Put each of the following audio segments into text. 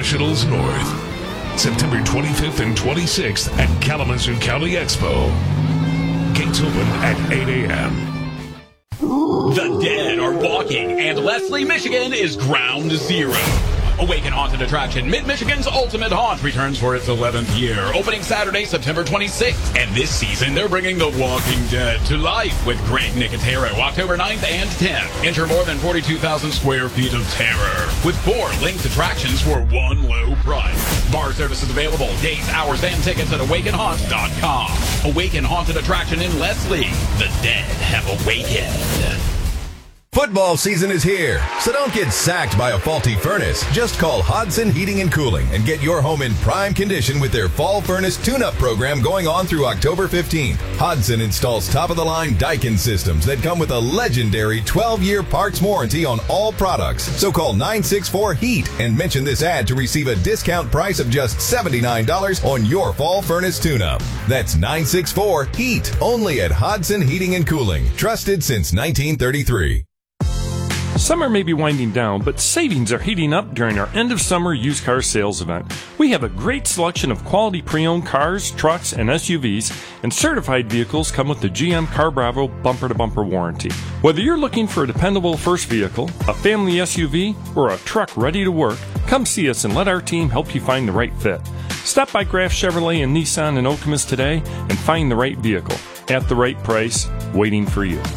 Nationals North. September 25th and 26th at Kalamazoo County Expo. Gates open at 8 a.m. The dead are walking, and Leslie, Michigan is ground zero. Awaken Haunted Attraction, Mid-Michigan's Ultimate Haunt, returns for its 11th year, opening Saturday, September 26th. And this season, they're bringing The Walking Dead to life with Greg Nicotero, October 9th and 10th. Enter more than 42,000 square feet of terror, with 4 linked attractions for one low price. Bar services available, days, hours, and tickets at awakenhaunt.com. Awaken Haunted Attraction in Leslie. The dead have awakened. Football season is here, so don't get sacked by a faulty furnace. Just call Hodson Heating and Cooling and get your home in prime condition with their Fall Furnace Tune-Up program going on through October 15th. Hodson installs top-of-the-line Daikin systems that come with a legendary 12-year parts warranty on all products. So call 964-HEAT and mention this ad to receive a discount price of just $79 on your Fall Furnace Tune-Up. That's 964-HEAT, only at Hodson Heating and Cooling. Trusted since 1933. Summer may be winding down, but savings are heating up during our end-of-summer used car sales event. We have a great selection of quality pre-owned cars, trucks, and SUVs, and certified vehicles come with the GM Car Bravo bumper-to-bumper warranty. Whether you're looking for a dependable first vehicle, a family SUV, or a truck ready to work, come see us and let our team help you find the right fit. Stop by Graf Chevrolet and Nissan in Okemos today and find the right vehicle at the right price, waiting for you.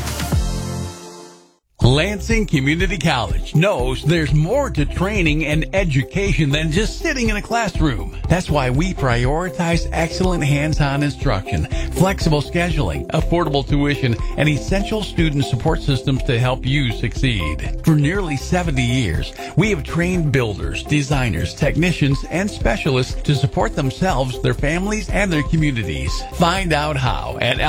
Lansing Community College knows there's more to training and education than just sitting in a classroom. That's why we prioritize excellent hands-on instruction, flexible scheduling, affordable tuition, and essential student support systems to help you succeed. For nearly 70 years, we have trained builders, designers, technicians, and specialists to support themselves, their families, and their communities. Find out how at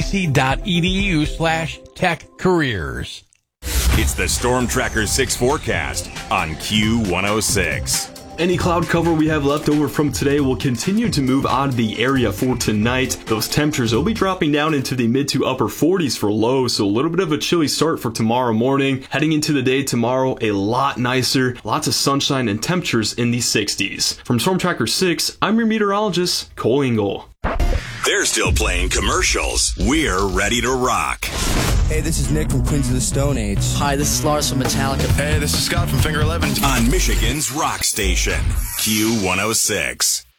lcc.edu/techcareers. It's the Storm Tracker 6 forecast on Q106. Any cloud cover we have left over from today will continue to move out of the area for tonight. Those temperatures will be dropping down into the mid to upper 40s for lows, so a little bit of a chilly start for tomorrow morning. Heading into the day tomorrow, a lot nicer, lots of sunshine and temperatures in the 60s. From Storm Tracker 6, I'm your meteorologist, Cole Engel. They're still playing commercials. We're ready to rock. Hey, this is Nick from Queens of the Stone Age. Hi, this is Lars from Metallica. Hey, this is Scott from Finger 11. On Michigan's rock station, Q106.